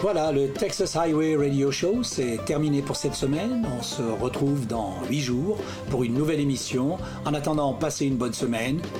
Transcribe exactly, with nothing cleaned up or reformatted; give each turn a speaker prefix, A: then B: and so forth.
A: Voilà, le Texas Highway Radio Show, c'est terminé pour cette semaine. On se retrouve dans huit jours pour une nouvelle émission. En attendant, passez une bonne semaine